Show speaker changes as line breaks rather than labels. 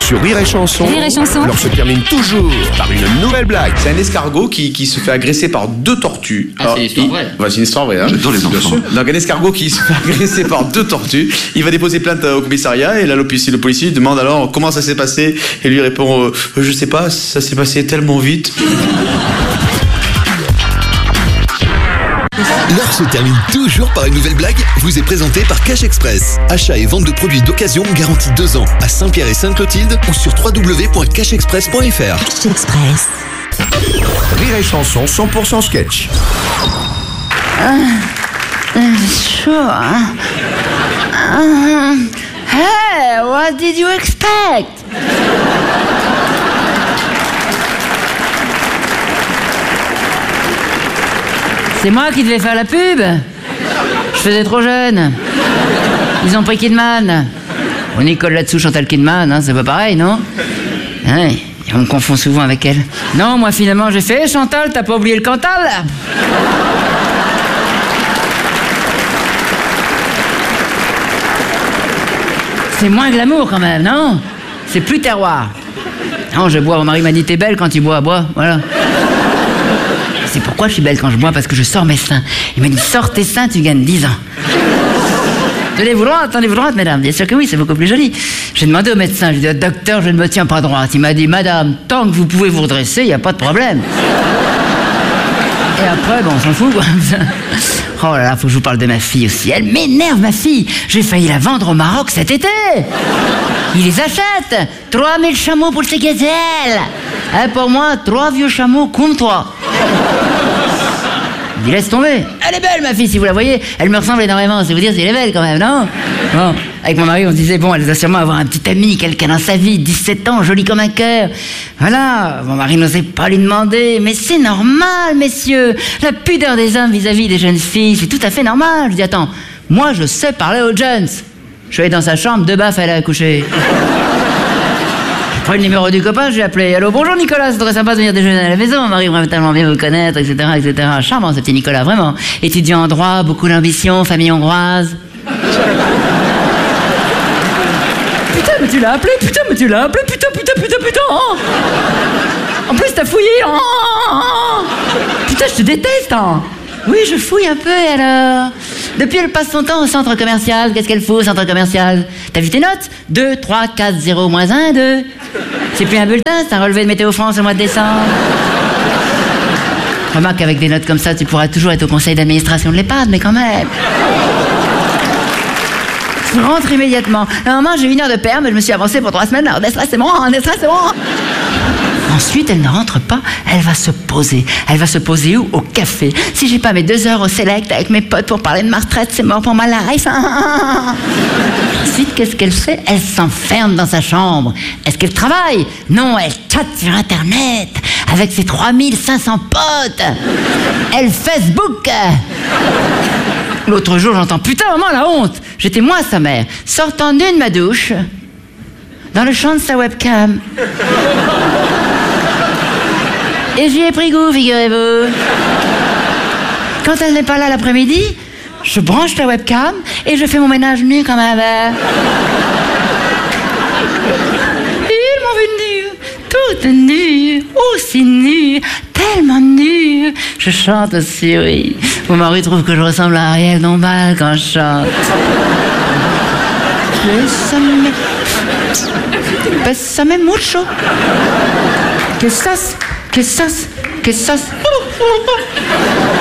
sur Rire et Chanson.
Rire et Chanson.
Alors se termine toujours par une nouvelle blague.
C'est un escargot qui se fait agresser par 2 tortues.
Ah, c'est une histoire vraie.
Ouais, c'est une histoire vraie. Hein.
J'adore les enfants.
Donc un escargot qui se fait agresser par 2 tortues. Il va déposer plainte au commissariat et là le policier demande alors comment ça s'est passé et lui répond je sais pas, ça s'est passé tellement vite.
L'heure se termine toujours par une nouvelle blague, vous est présentée par Cash Express. Achat et vente de produits d'occasion garantis 2 ans à Saint-Pierre et Sainte-Clotilde ou sur www.cashexpress.fr.
Cash Express.
Rire et Chanson 100% sketch.
Chaud, hein? Hey, what did you expect? C'est moi qui devais faire la pub. Je faisais trop jeune. Ils ont pris Kidman. On Nicole là-dessous, Chantal Kidman, hein, c'est pas pareil, non? Ouais, on me confond souvent avec elle. Non, moi finalement j'ai fait Chantal, t'as pas oublié le Cantal? C'est moins glamour quand même, non? C'est plus terroir. Non, je bois, mon mari m'a dit t'es belle quand tu bois, voilà. C'est pourquoi je suis belle quand je bois, parce que je sors mes seins. Il m'a dit sors tes seins, tu gagnes 10 ans. Tenez-vous droite, mesdames. Bien sûr que oui, c'est beaucoup plus joli. J'ai demandé au médecin, j'ai dit docteur, je ne me tiens pas droite. Il m'a dit madame, tant que vous pouvez vous redresser, il n'y a pas de problème. Et après, bon, on s'en fout, quoi. Oh là là, faut que je vous parle de ma fille aussi. Elle m'énerve, ma fille. J'ai failli la vendre au Maroc cet été. Ils les achètent. 3000 chameaux pour ces gazelles. Et pour moi, 3 vieux chameaux comme toi. Il dit, laisse tomber. Elle est belle, ma fille, si vous la voyez. Elle me ressemble énormément. C'est vous dire si elle est belle, quand même, non? Bon, avec mon mari, on se disait, bon, elle doit sûrement avoir un petit ami, quelqu'un dans sa vie, 17 ans, joli comme un cœur. Voilà, mon mari n'osait pas lui demander. Mais c'est normal, messieurs. La pudeur des hommes vis-à-vis des jeunes filles, c'est tout à fait normal. Je dis, attends, moi, je sais parler aux jeunes. Je suis allé dans sa chambre, 2 baffes, elle a accouché. J'ai pris le numéro du copain, j'ai appelé. Allô, bonjour Nicolas, c'est très sympa de venir déjeuner à la maison. Mon mari aimerait tellement bien vous connaître, etc., etc. Charmant, ce petit Nicolas, vraiment. Étudiant en droit, beaucoup d'ambition, famille hongroise. Putain, mais tu l'as appelé, putain. En plus, t'as fouillé. Putain, je te déteste, hein. Oui, je fouille un peu, et alors? Depuis, elle passe son temps au centre commercial. Qu'est-ce qu'elle fout au centre commercial? T'as vu tes notes? 2, 3, 4, 0, moins 1, 2. C'est plus un bulletin, c'est un relevé de Météo France au mois de décembre. Remarque qu'avec des notes comme ça, tu pourras toujours être au conseil d'administration de l'EHPAD, mais quand même. Je rentre immédiatement. Normalement, j'ai 1 heure de perme, mais je me suis avancée pour 3 semaines. Alors, c'est bon. Ensuite, elle ne rentre pas, elle va se poser. Elle va se poser où? Au café. Si j'ai pas mes 2 heures au Select avec mes potes pour parler de ma retraite, c'est mort pour ma life. Ensuite, qu'est-ce qu'elle fait? Elle s'enferme dans sa chambre. Est-ce qu'elle travaille? Non, elle chatte sur Internet avec ses 3500 potes. Elle Facebook. L'autre jour, j'entends, putain, maman, la honte. J'étais moi, sa mère, sortant nue de ma douche, dans le champ de sa webcam. Et j'y ai pris goût, figurez-vous. Quand elle n'est pas là l'après-midi, je branche la webcam et je fais mon ménage nu comme un verre. Ils m'ont vu nue, toute nue, aussi nue, tellement nue. Je chante aussi, oui. Mon mari trouve que je ressemble à Ariel Dombal quand je chante. Bésame mucho. Que sas.